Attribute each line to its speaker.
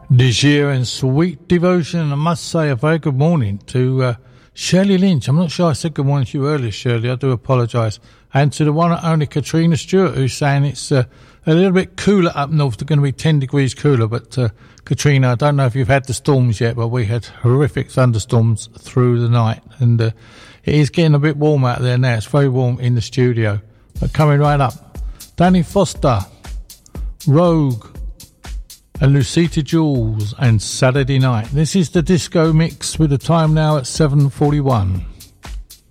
Speaker 1: This year and Sweet Devotion, and I must say a very good morning to Shirley Lynch. I'm not sure I said good morning to you earlier, Shirley. I do apologise. And to the one and only Katrina Stewart, who's saying it's a little bit cooler up north. It's going to be 10 degrees cooler. But Katrina, I don't know if you've had the storms yet, but we had horrific thunderstorms through the night. And it is getting a bit warm out there now. It's very warm in the studio. But coming right up, Danny Foster, Rogue, and Lucita Jules and Saturday Night. This is the disco mix with the time now at 7:41.